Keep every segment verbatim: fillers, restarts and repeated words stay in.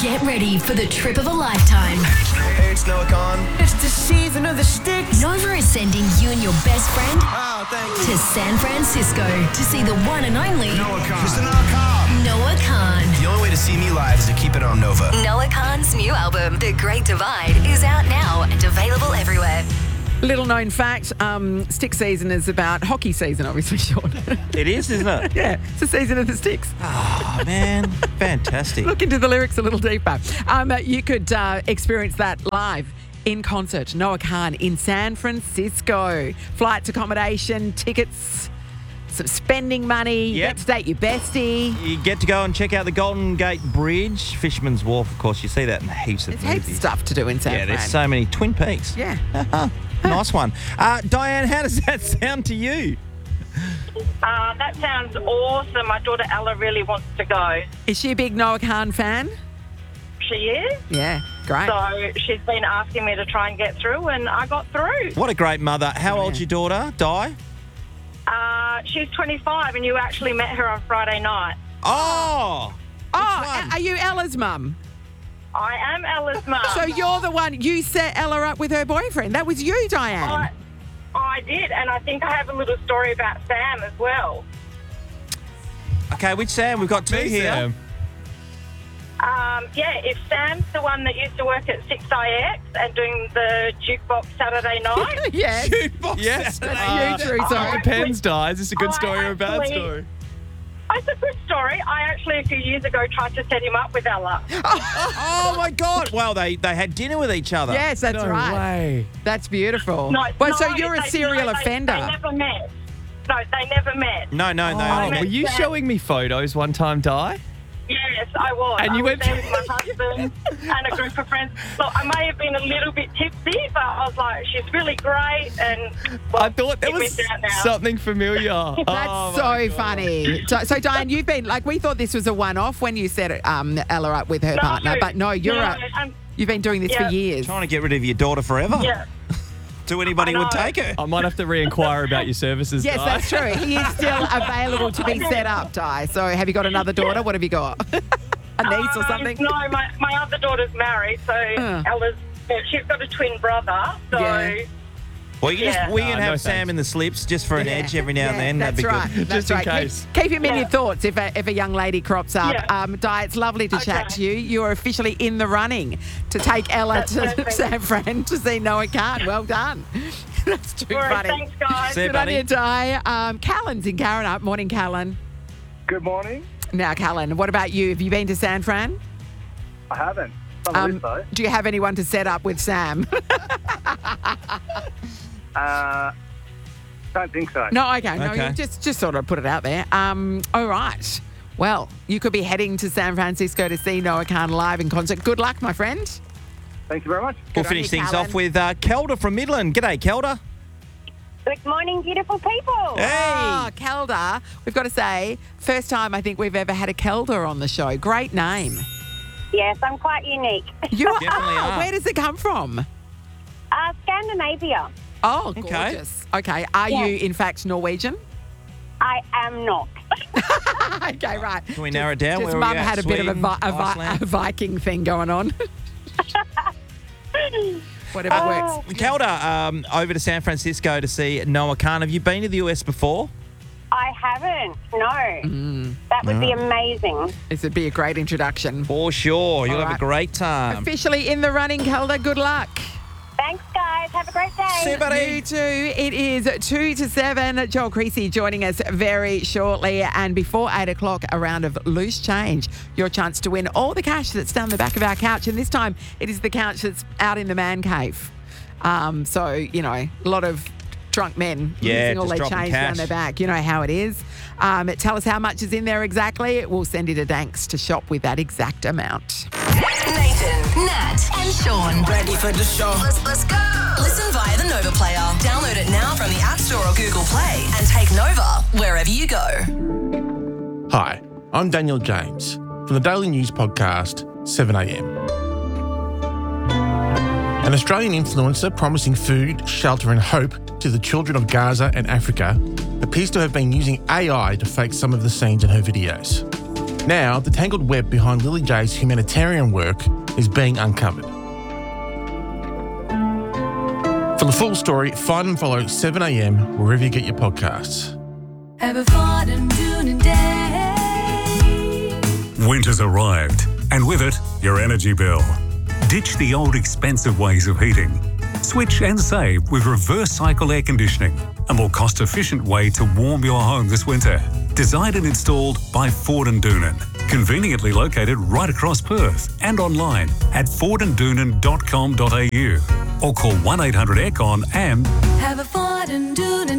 Get ready for the trip of a lifetime. Hey, it's Noah Khan. It's the season of the sticks. Nova is sending you and your best friend Oh, thank you. to San Francisco to see the one and only Noah Khan. Mister Noah Khan. Noah Khan. The only way to see me live is to keep it on Nova. Noah Khan's new album, The Great Divide, is out now and available everywhere. Little known fact, um, stick season is about hockey season, obviously, Sean. It is, isn't it? Yeah, it's the season of the sticks. Oh, man. Fantastic. Look into the lyrics a little deeper. Um, you could uh, experience that live in concert. Noah Khan in San Francisco. Flights, accommodation, tickets, some spending money. Yep. Get to date your bestie. You get to go and check out the Golden Gate Bridge, Fisherman's Wharf, of course. You see that in heaps of There's heaps of movies. stuff to do in San Yeah, Fran. there's so many. Twin Peaks. Yeah. Nice one. Uh, Diane, how does that sound to you? Uh, that sounds awesome. My daughter Ella really wants to go. Is she a big Noah Khan fan? She is. Yeah, great. So she's been asking me to try and get through, and I got through. What a great mother. How old's your daughter, Di? Uh, she's twenty-five, and you actually met her on Friday night. Oh! oh, one? are you Ella's mum? I am Ella's mum. So you're the one, you set Ella up with her boyfriend. That was you, Diane. I, I did, and I think I have a little story about Sam as well. Okay, which Sam? We've got two Me, here. Sam. Um, yeah, if Sam's the one that used to work at six I X and doing the jukebox Saturday night. yeah. Jukebox Yes. Saturday. That's you, Drew. Sorry. I- Depends, Di. Is this a good I story or a bad actually- story? It's a good story. I actually, a few years ago, tried to set him up with Ella. Oh, my God. Well, they, they had dinner with each other. Yes, that's No right. way. That's beautiful. No, well, no, so you're a they- serial no, they- offender. They never met. No, they never met. No, no, no. I Oh, met were you Sam. showing me photos one time, Di? Yes, I was. And you I was went- there with my husband and a group of friends. Look, I may have been a little bit tipsy, but I was like, she's really great. And well, I thought there you was missed out now. something familiar. That's Oh, so my God. funny. So, so, Diane, you've been like we thought this was a one-off when you set um, Ella up with her No, partner, but no, you're no, a, um, you've been doing this yeah. for years. Trying to get rid of your daughter forever. yeah. To anybody I would know. take her. I might have to re-inquire about your services, Yes, Di. that's true. He is still available to be set up, Di. So, have you got another daughter? What have you got? A niece or Um, something? No, my, my other daughter's married, so Uh. Ella's, yeah, she's got a twin brother. So Yeah. Well, you can, Yeah. just, we can No, have no Sam thanks. in the slips just for an Yeah. edge every now and Yeah, then. That's That'd be right. good. That's Just in right. case. Keep, keep him in Yeah. your thoughts if a, if a young lady crops up. Yeah. Um, Di, it's lovely to chat Okay. to you. You are officially in the running to take Ella That's to perfect. San Fran to see Noah Khan. Well done. That's too all right, funny. thanks, guys. See you, Good on buddy. you, Di. Um, Callan's in Carrinup. Morning, Callan. Good morning. Now, Callan, what about you? Have you been to San Fran? I haven't. On Um, the though. do you have anyone to set up with Sam? Uh, don't think so. No, okay. No, Okay. you just just sort of put it out there. Um, all right. Well, you could be heading to San Francisco to see Noah Khan live in concert. Good luck, my friend. Thank you very much. We'll on finish you, things Callan. off with uh, Kelda from Midland. G'day, Kelda. Good morning, beautiful people. Hey. Oh, Kelda. We've got to say, first time I think we've ever had a Kelda on the show. Great name. Yes, I'm quite unique. You are. Definitely are. Where does it come from? Uh, Scandinavia. Oh, Okay. gorgeous. Okay. Are Yeah. you, in fact, Norwegian? I am not. Okay, right. Can we narrow it down? Just Where are Mum we at? had a bit of a, Sweden, vi- a, vi- Iceland? a Viking thing going on. Whatever Uh, works. Kelda, um, over to San Francisco to see Noah Khan. Have you been to the U S before? I haven't. No. That would be amazing. This would be a great introduction. For sure. You'll All have right. a great time. Officially in the running, Kelda. Good luck. Thanks, guys. Have a great day. See you, buddy. You too. It is two to seven. Joel Creasy joining us very shortly. And before eight o'clock, a round of loose change. Your chance to win all the cash that's down the back of our couch. And this time, it is the couch that's out in the man cave. Um, so, you know, a lot of drunk men Yeah, losing all just their dropping change down cash. their back. You know how it is. Um, tell us how much is in there exactly. We'll send you to Danks to shop with that exact amount. Nathan, Nat, and Sean. Ready for the show. Let's, let's go. Listen via the Nova Player. Download it now from the App Store or Google Play and take Nova wherever you go. Hi, I'm Daniel James from the Daily News podcast seven a m. An Australian influencer promising food, shelter and hope to the children of Gaza and Africa appears to have been using A I to fake some of the scenes in her videos. Now, the tangled web behind Lily J's humanitarian work is being uncovered. For the full story, find and follow seven a m wherever you get your podcasts. Winter's arrived, and with it, your energy bill. Ditch the old expensive ways of heating. Switch and save with reverse cycle air conditioning, a more cost-efficient way to warm your home this winter. Designed and installed by Ford and Doonan. Conveniently located right across Perth and online at ford and doonan dot com dot a u or call one eight hundred aircon and have a Ford and Doonan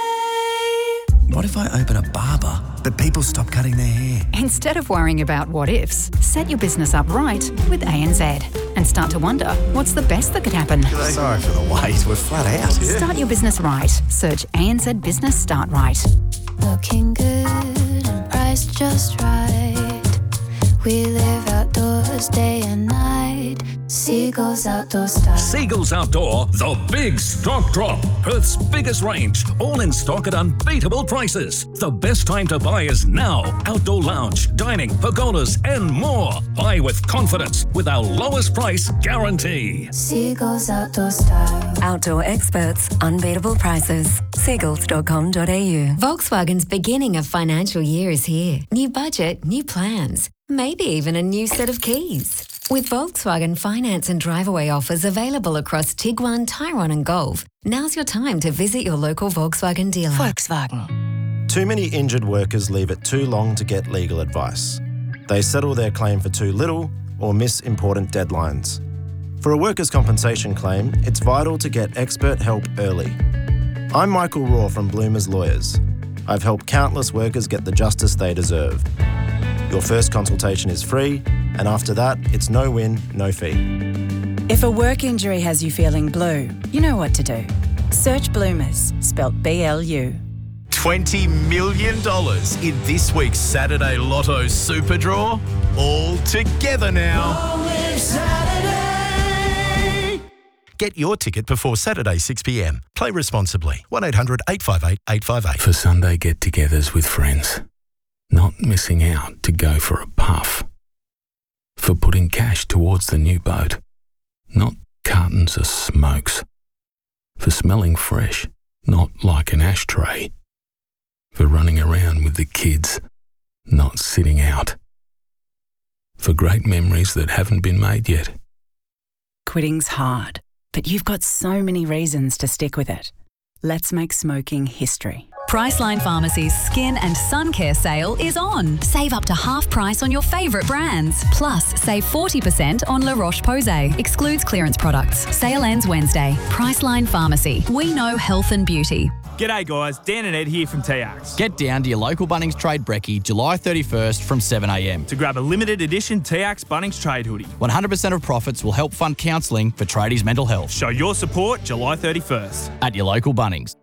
day. What if I open a barber, but people stop cutting their hair? Instead of worrying about what ifs, set your business up right with A N Z and start to wonder what's the best that could happen. Sorry for the wait, we're flat out. Start your business right. Search A N Z Business Start Right. Looking good and priced just right. We live outdoors day and night. Seagulls Outdoor Style. Seagulls Outdoor, the big stock drop. Perth's biggest range, all in stock at unbeatable prices. The best time to buy is now. Outdoor lounge, dining, pergolas and more. Buy with confidence with our lowest price guarantee. Seagulls Outdoor Style. Outdoor experts, unbeatable prices. seagulls dot com dot a u. Volkswagen's beginning of financial year is here. New budget, new plans. Maybe even a new set of keys. With Volkswagen finance and drive-away offers available across Tiguan, Tyrone and Golf, now's your time to visit your local Volkswagen dealer. Volkswagen. Too many injured workers leave it too long to get legal advice. They settle their claim for too little or miss important deadlines. For a workers' compensation claim, it's vital to get expert help early. I'm Michael Raw from Bloomers Lawyers. I've helped countless workers get the justice they deserve. Your first consultation is free, and after that, it's no win, no fee. If a work injury has you feeling blue, you know what to do. Search Bloomers, spelt B L U. twenty million dollars in this week's Saturday Lotto Super Draw. All together now. Get your ticket before Saturday six p m. Play responsibly. one eight hundred eight five eight eight five eight. For Sunday get-togethers with friends. Not missing out to go for a puff. For putting cash towards the new boat. Not cartons of smokes. For smelling fresh, not like an ashtray. For running around with the kids, not sitting out. For great memories that haven't been made yet. Quitting's hard, but you've got so many reasons to stick with it. Let's make smoking history. Priceline Pharmacy's Skin and Sun Care sale is on. Save up to half price on your favourite brands. Plus, save forty percent on La Roche-Posay. Excludes clearance products. Sale ends Wednesday. Priceline Pharmacy. We know health and beauty. G'day guys, Dan and Ed here from T Axe. Get down to your local Bunnings Trade Brekkie July thirty-first from seven a m to grab a limited edition T Axe Bunnings Trade hoodie. one hundred percent of profits will help fund counselling for tradies' mental health. Show your support July thirty-first. At your local Bunnings.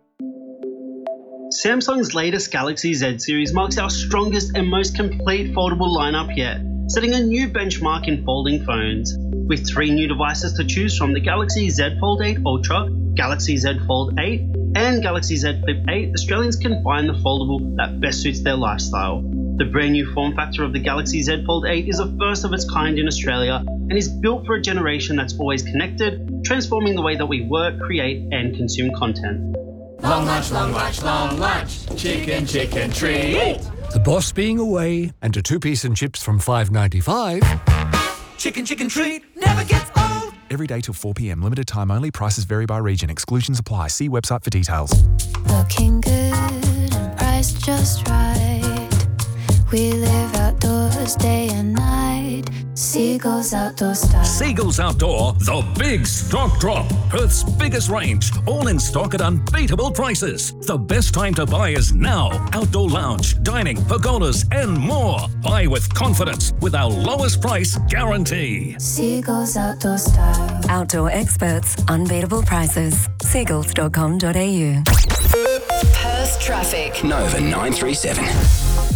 Samsung's latest Galaxy Z series marks our strongest and most complete foldable lineup yet, setting a new benchmark in folding phones. With three new devices to choose from, the Galaxy Z Fold eight Ultra, Galaxy Z Fold eight, and Galaxy Z Flip eight, Australians can find the foldable that best suits their lifestyle. The brand new form factor of the Galaxy Z Fold eight is a first of its kind in Australia and is built for a generation that's always connected, transforming the way that we work, create, and consume content. Long lunch, long lunch, long lunch. Chicken, chicken treat. The boss being away and a two-piece and chips from five ninety-five. Chicken, chicken treat never gets old. Every day till four p m. Limited time only. Prices vary by region. Exclusions apply. See website for details. Looking good and priced just right. We live outdoors day and night. Seagulls Outdoor Style. Seagulls Outdoor, the big stock drop. Perth's biggest range, all in stock at unbeatable prices. The best time to buy is now. Outdoor lounge, dining, pergolas and more. Buy with confidence with our lowest price guarantee. Seagulls Outdoor Style. Outdoor experts, unbeatable prices. seagulls dot com dot a u. Perth traffic. Nova nine three seven.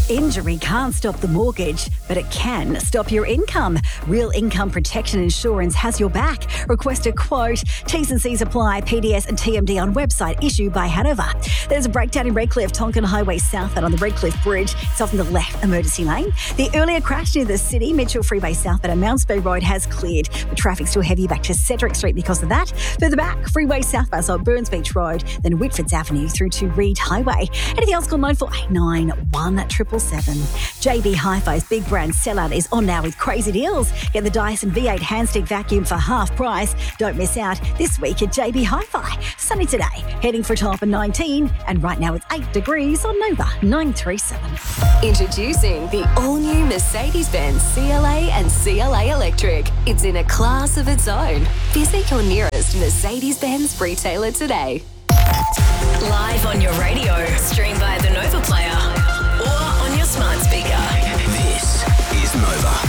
Injury can't stop the mortgage, but it can stop your income. Real Income Protection Insurance has your back. Request a quote. T's and C's apply. P D S and T M D on website issued by Hanover. There's a breakdown in Redcliffe, Tonkin Highway southbound on the Redcliffe Bridge. It's off in the left emergency lane. The earlier crash near the city, Mitchell Freeway southbound and Mounts Bay Road has cleared. The traffic's still heavy back to Cedric Street because of that. Further back, Freeway southbound on Burns Beach Road, then Whitfords Avenue through to Reed Highway. Anything else, call nine four eight nine one seven seven. J B Hi-Fi's big brand sellout is on now with crazy deals. Get the Dyson V eight handstick vacuum for half price. Don't miss out this week at J B Hi-Fi. Sunny today, heading for a top of nineteen, and right now it's eight degrees on Nova nine three seven. Introducing the all-new Mercedes-Benz C L A and C L A Electric. It's in a class of its own. Visit your nearest Mercedes-Benz retailer today. Live on your radio, stream via the Nova Player, or on your smart speaker. This is Nova.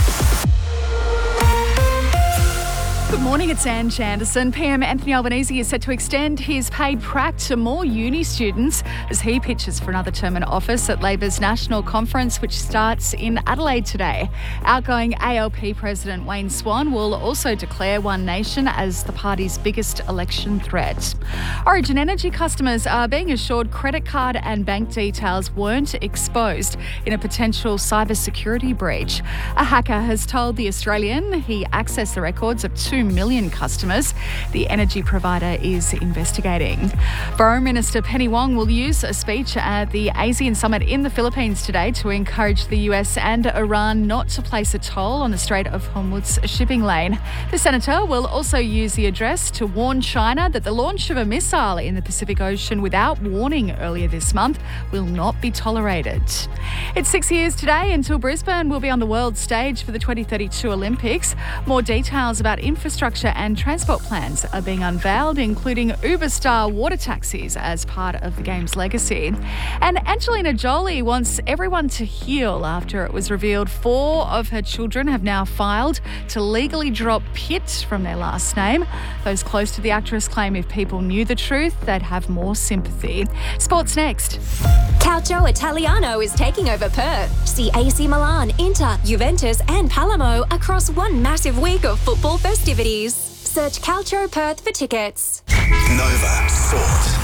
Good morning, it's Anne Chanderson. P M Anthony Albanese is set to extend his paid prac to more uni students as he pitches for another term in office at Labor's National Conference, which starts in Adelaide today. Outgoing A L P President Wayne Swan will also declare One Nation as the party's biggest election threat. Origin Energy customers are being assured credit card and bank details weren't exposed in a potential cybersecurity breach. A hacker has told The Australian he accessed the records of two million customers. The energy provider is investigating. Foreign Minister Penny Wong will use a speech at the ASEAN Summit in the Philippines today to encourage the U S and Iran not to place a toll on the Strait of Hormuz shipping lane. The senator will also use the address to warn China that the launch of a missile in the Pacific Ocean without warning earlier this month will not be tolerated. It's six years today until Brisbane will be on the world stage for the twenty thirty-two Olympics. More details about infrastructure Infrastructure and transport plans are being unveiled, including Uber-star water taxis as part of the game's legacy. And Angelina Jolie wants everyone to heal after it was revealed four of her children have now filed to legally drop Pitt from their last name. Those close to the actress claim if people knew the truth, they'd have more sympathy. Sports next. Calcio Italiano is taking over Perth. See A C Milan, Inter, Juventus and Palermo across one massive week of football festivities. Search Calcio Perth for tickets. Nova Sport.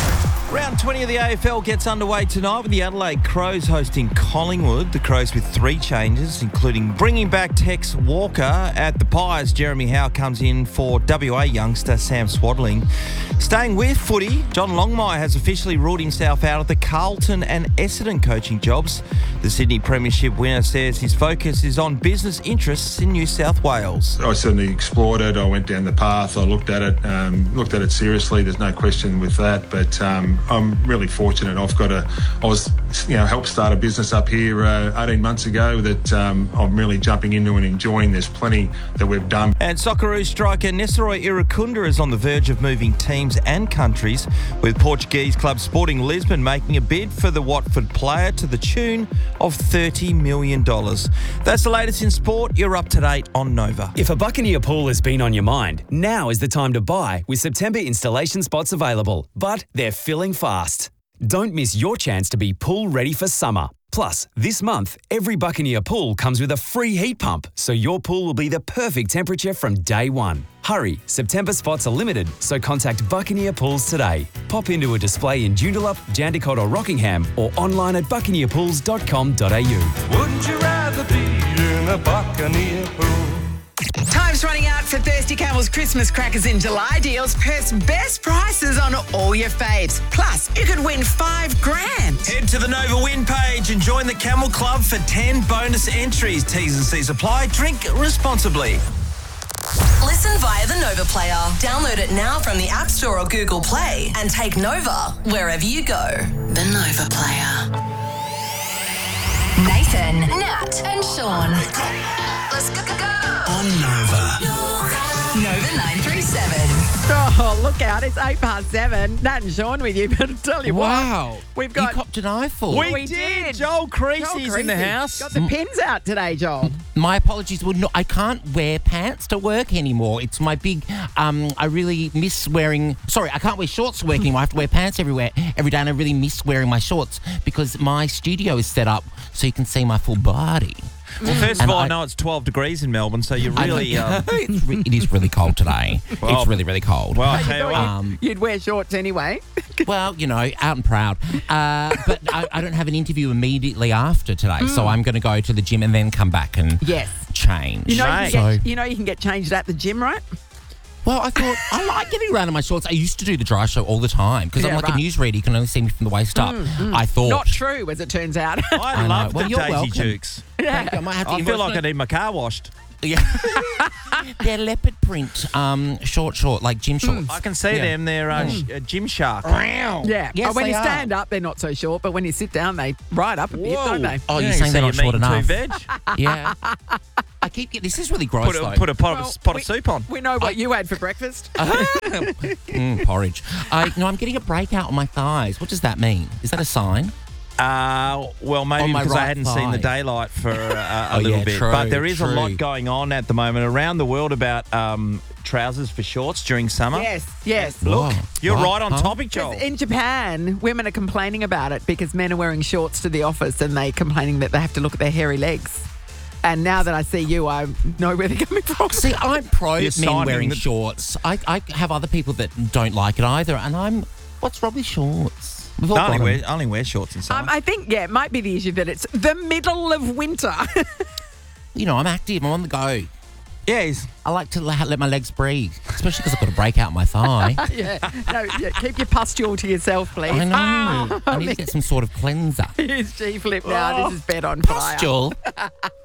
Round twenty of the A F L gets underway tonight with the Adelaide Crows hosting Collingwood. The Crows with three changes, including bringing back Tex Walker. At the Pies, Jeremy Howe comes in for W A youngster Sam Swadling. Staying with footy, John Longmire has officially ruled himself out of the Carlton and Essendon coaching jobs. The Sydney Premiership winner says his focus is on business interests in New South Wales. I certainly explored it. I went down the path. I looked at it, um, looked at it seriously. There's no question with that. But um, I'm really fortunate. I've got a. I was, you know, helped start a business up here uh, eighteen months ago that um, I'm really jumping into and enjoying. There's plenty that we've done. And Socceroos striker Nesoroy Iracunda is on the verge of moving teams and countries, with Portuguese club Sporting Lisbon making a bid for the Watford player to the tune of thirty million dollars. That's the latest in sport. You're up to date on Nova. If a Buccaneer pool has been on your mind, now is the time to buy with September installation spots available, but they're filling fast. Don't miss your chance to be pool ready for summer. Plus, this month, every Buccaneer pool comes with a free heat pump, so your pool will be the perfect temperature from day one. Hurry, September spots are limited, so contact Buccaneer Pools today. Pop into a display in Joondalup, Jandakot or Rockingham, or online at buccaneer pools dot com dot a u. Wouldn't you rather be in a Buccaneer pool? Time's running out for Thirsty Camel's Christmas Crackers in July deals. Perth's best prices on all your faves. Plus, you could win five grand. Head to the Nova Win page and join the Camel Club for ten bonus entries. T's and C's apply. Drink responsibly. Listen via the Nova Player. Download it now from the App Store or Google Play and take Nova wherever you go. The Nova Player. Nathan, Nat and Sean. Let's go, go, go. On Nova. Nova nine nine three seven. Oh, look out. It's eight past seven. Nat and Sean with you, but I'll tell you Wow. what. We've got... You copped an eyeful. We, We did. did. Joel Creasy's Joel in the Creasy. house. Got the pins out today, Joel. My apologies. Well, no, I can't wear pants to work anymore. It's my big. Um, I really miss wearing. Sorry, I can't wear shorts to work anymore. I have to wear pants everywhere every day, and I really miss wearing my shorts because my studio is set up so you can see my full body. Well, first And of all, I I- know it's twelve degrees in Melbourne, so you're I know- really... Um, it's re- it is really cold today. Well- it's really, really cold. well, I'll tell you Thought what. Um, You'd wear shorts anyway. Well, you know, out and proud. Uh, but I, I don't have an interview immediately after today, so I'm going to go to the gym and then come back and Yes. change. You know, you Mate. can, So- get, you know you can get changed at the gym, right? Well, I thought I like getting around in my shorts. I used to do the dry show all the time because Yeah, I'm like right. a newsreader. You can only see me from the waist up. I thought. Not true, as it turns out. I, I know. love Well, the you're Daisy welcome. Dukes. Thank you. I might have to I feel invoice like I them. need my car washed. Yeah. They're leopard print, um, short, short, like gym shorts. I can see Yeah. them. They're uh, sh- uh, Gym Shark. Yeah. Yes, oh, when they you are. stand up, they're not so short, but when you sit down, they ride up a bit, don't they? Oh, Yeah, you're saying so they're not you're short meeting enough? two veg? Yeah. I keep getting. This is really gross. Put a, though. put a pot, Well, of, pot we- of soup on. We know what you had for breakfast. Mm, porridge. I, no, I'm getting a breakout on my thighs. What does that mean? Is that a sign? Uh, well, maybe On my because I right hadn't seen the thigh. daylight for uh, a Oh, little yeah, bit. true, But there is a lot true. going on at the moment around the world about um, trousers for shorts during summer. Yes, yes. Look, Whoa. you're What? right on Huh? topic, Joel. In Japan, women are complaining about it because men are wearing shorts to the office and they complaining that they have to look at their hairy legs. And now that I see you, I know where they're coming from. See, I'm pro You're men signing wearing the- shorts. I, I have other people that don't like it either, and I'm. What's wrong with shorts? We've all I only got 'em. wear, I only wear shorts in summer. Um, I think, yeah, it might be the issue that it's the middle of winter. You know, I'm active. I'm on the go. yeah, he's, I like to let let my legs breathe, especially because I've got a breakout in my thigh. yeah, no, yeah, keep your pustule to yourself, please. I know. Oh, I need to get some sort of cleanser. Here's G Flip now. This is bed on fire. Pustule.